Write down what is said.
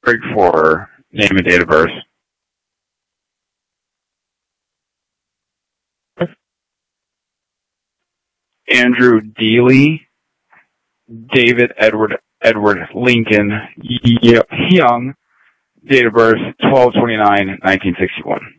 for name and date of birth. Andrew Dealey, David Edward Lincoln Young, date of birth 12/29/1961.